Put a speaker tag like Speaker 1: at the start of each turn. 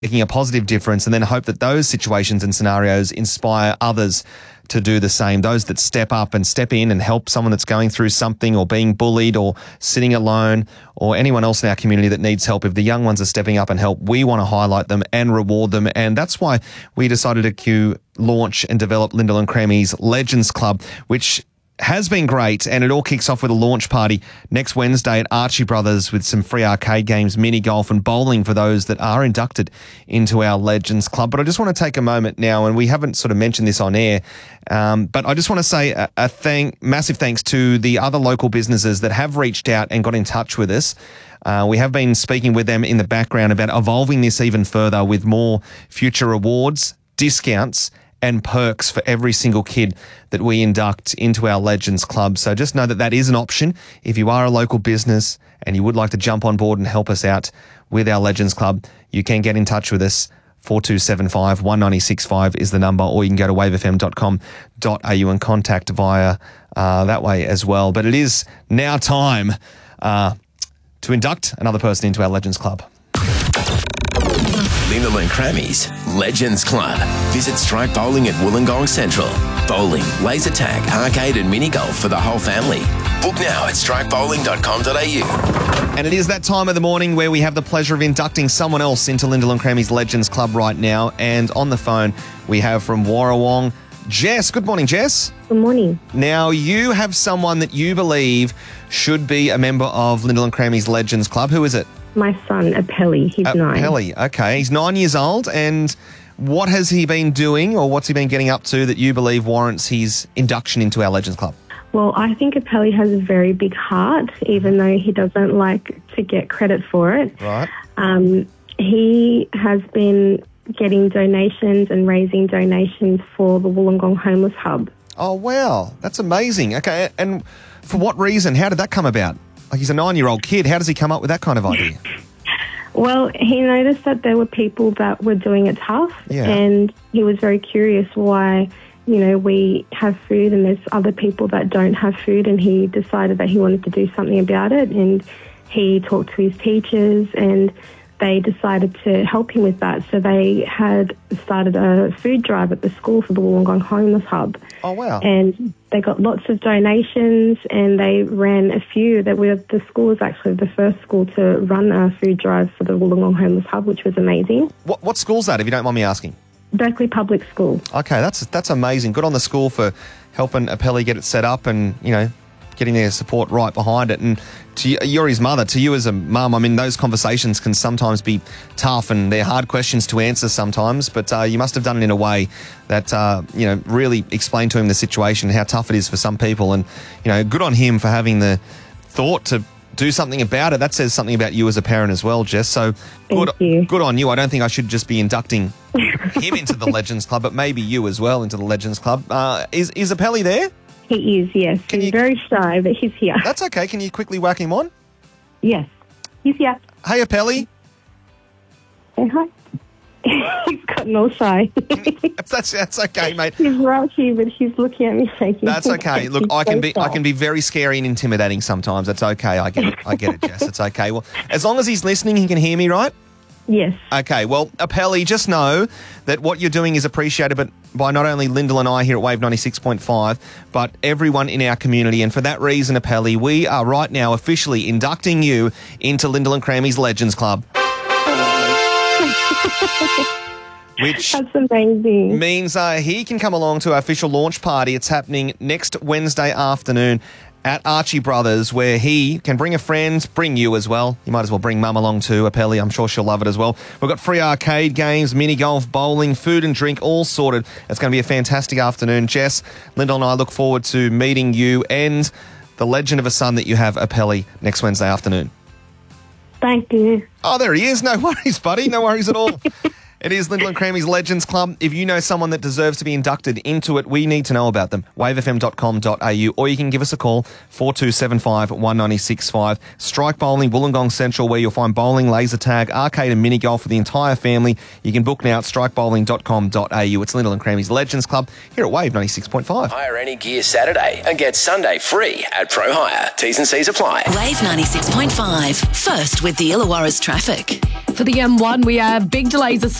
Speaker 1: making a positive difference, and then hope that those situations and scenarios inspire others to do the same. Those that step up and step in and help someone that's going through something or being bullied or sitting alone or anyone else in our community that needs help. If the young ones are stepping up and help, we want to highlight them and reward them. And that's why we decided to launch and develop Lyndall and Cremy's Legends Club, which has been great, and it all kicks off with a launch party next Wednesday at Archie Brothers with some free arcade games, mini golf and bowling for those that are inducted into our Legends Club. But I just want to take a moment now, and we haven't sort of mentioned this on air, but I just want to say massive thanks to the other local businesses that have reached out and got in touch with us. We have been speaking with them in the background about evolving this even further with more future awards, discounts, and perks for every single kid that we induct into our Legends Club. So just know that that is an option. If you are a local business and you would like to jump on board and help us out with our Legends Club, you can get in touch with us. 4275 1965 is the number, or you can go to wavefm.com.au and contact via that way as well. But it is now time to induct another person into our Legends Club.
Speaker 2: Lyndall and Cremy's Legends Club. Visit Strike Bowling at Wollongong Central. Bowling, laser tag, arcade and mini golf for the whole family. Book now at strikebowling.com.au.
Speaker 1: And it is that time of the morning where we have the pleasure of inducting someone else into Lyndall and Cremy's Legends Club right now. And on the phone, we have from Warrawong, Jess. Good morning, Jess.
Speaker 3: Good morning.
Speaker 1: Now, you have someone that you believe should be a member of Lyndall and Cremy's Legends Club. Who is it?
Speaker 3: My son, Apelli. He's 9.
Speaker 1: Apelli, okay. He's 9 years old. And what has he been doing, or what's he been getting up to that you believe warrants his induction into our Legends Club?
Speaker 3: Well, I think Apelli has a very big heart, even though he doesn't like to get credit for it.
Speaker 1: Right.
Speaker 3: He has been getting donations and raising donations for the Wollongong Homeless Hub.
Speaker 1: Oh, wow. That's amazing. Okay. And for what reason? How did that come about? Like, he's a 9-year-old kid. How does he come up with that kind of idea?
Speaker 3: Well, he noticed that there were people that were doing it tough,
Speaker 1: Yeah.
Speaker 3: and he was very curious why, we have food and there's other people that don't have food, and he decided that he wanted to do something about it, and he talked to his teachers and they decided to help him with that. So they had started a food drive at the school for the Wollongong Homeless Hub.
Speaker 1: Oh, wow.
Speaker 3: And they got lots of donations, and they ran a few. The school was actually the first school to run a food drive for the Wollongong Homeless Hub, which was amazing.
Speaker 1: What school's that, if you don't mind me asking?
Speaker 3: Berkeley Public School.
Speaker 1: Okay, that's amazing. Good on the school for helping Apelli get it set up and, getting their support right behind it. And you're his mother. To you as a mum, I mean, those conversations can sometimes be tough and they're hard questions to answer sometimes, but you must have done it in a way that, really explained to him the situation, how tough it is for some people. And, good on him for having the thought to do something about it. That says something about you as a parent as well, Jess. So
Speaker 3: Thank you.
Speaker 1: Good on you. I don't think I should just be inducting him into the Legends Club, but maybe you as well into the Legends Club. Is Apelli there?
Speaker 3: He is, yes. He's very shy, but he's here.
Speaker 1: That's okay. Can you quickly whack him on?
Speaker 3: Yes, he's here.
Speaker 1: Hey, Apelli.
Speaker 3: Say hi. He's gotten all shy.
Speaker 1: That's okay, mate.
Speaker 3: He's right here, but he's looking at me shaking.
Speaker 1: That's okay. Look, I can be very scary and intimidating sometimes. That's okay. I get it, Jess. It's okay. Well, as long as he's listening, he can hear me, right?
Speaker 3: Yes.
Speaker 1: Okay, well, Apelli, just know that what you're doing is appreciated by not only Lyndall and I here at Wave 96.5, but everyone in our community. And for that reason, Apelli, we are right now officially inducting you into Lyndall and Cremy's Legends Club. Which
Speaker 3: that's amazing.
Speaker 1: Means he can come along to our official launch party. It's happening next Wednesday afternoon at Archie Brothers, where he can bring a friend, bring you as well. You might as well bring Mum along too, Apelli. I'm sure she'll love it as well. We've got free arcade games, mini golf, bowling, food and drink, all sorted. It's going to be a fantastic afternoon. Jess, Lyndall and I look forward to meeting you and the legend of a son that you have, Apelli, next Wednesday afternoon.
Speaker 3: Thank you.
Speaker 1: Oh, there he is. No worries, buddy. No worries at all. It is Lyndall and Creamy's Legends Club. If you know someone that deserves to be inducted into it, we need to know about them. wavefm.com.au, or you can give us a call, 4275 1965. Strike Bowling, Wollongong Central, where you'll find bowling, laser tag, arcade and mini golf for the entire family. You can book now at strikebowling.com.au. It's Lyndall and Creamy's Legends Club here at Wave 96.5.
Speaker 2: Hire any gear Saturday and get Sunday free at Pro Hire. T's and C's apply.
Speaker 4: Wave 96.5. First with the Illawarra's traffic.
Speaker 5: For the M1, we have big delays